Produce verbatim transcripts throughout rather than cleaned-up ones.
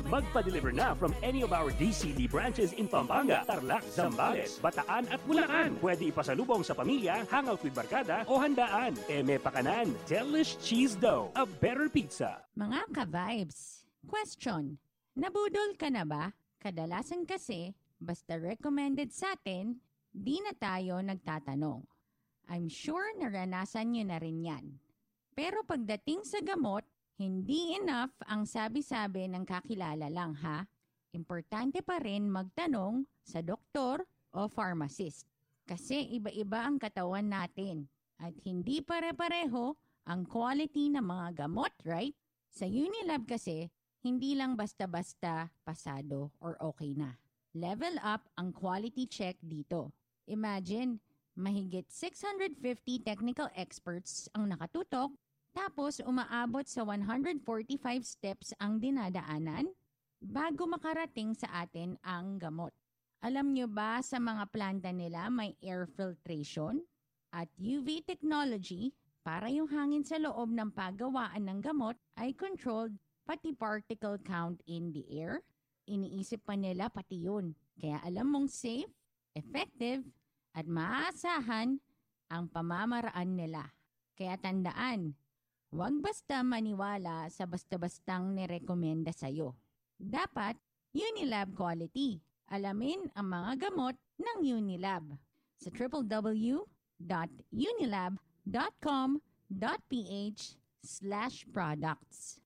Magpa-deliver na from any of our D C D branches in Pampanga, Tarlac, Zambales, Bataan at Bulacan. Pwede ipasalubong sa pamilya, hangout with barkada o handaan. Eme Pakanan, Delish Cheese Dough, a better pizza. Mga ka-vibes, question, nabudol ka na ba? Kadalasan kasi, basta recommended sa atin, di na tayo nagtatanong. I'm sure naranasan nyo na rin yan. Pero pagdating sa gamot, hindi enough ang sabi-sabi ng kakilala lang ha. Importante pa rin magtanong sa doktor o pharmacist. Kasi iba-iba ang katawan natin at hindi pare-pareho ang quality ng mga gamot, right? Sa Unilab kasi, hindi lang basta-basta pasado or okay na. Level up ang quality check dito. Imagine, mahigit six hundred fifty technical experts ang nakatutok. Tapos umaabot sa one hundred forty-five steps ang dinadaanan bago makarating sa atin ang gamot. Alam nyo ba sa mga planta nila may air filtration at U V technology para yung hangin sa loob ng paggawaan ng gamot ay controlled pati particle count in the air? Iniisip pa nila pati yun. Kaya alam mong safe, effective at maaasahan ang pamamaraan nila. Kaya tandaan, huwag basta maniwala sa basta-bastang nirekomenda sa'yo. Dapat, Unilab quality. Alamin ang mga gamot ng Unilab sa w w w dot unilab dot com dot p h slash products.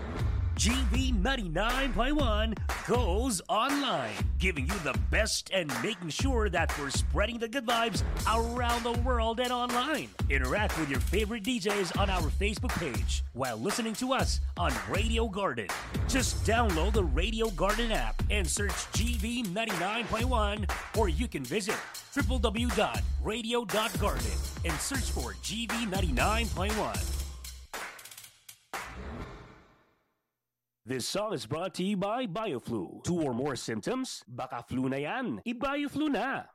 G V ninety-nine point one goes online, giving you the best and making sure that we're spreading the good vibes around the world and online. Interact with your favorite D Js on our Facebook page while listening to us on Radio Garden. Just download the Radio Garden app and search G V ninety-nine point one, or you can visit w w w dot radio dot garden and search for G V ninety-nine point one. This song is brought to you by BioFlu. Two or more symptoms? Baka flu na yan. I-BioFlu na!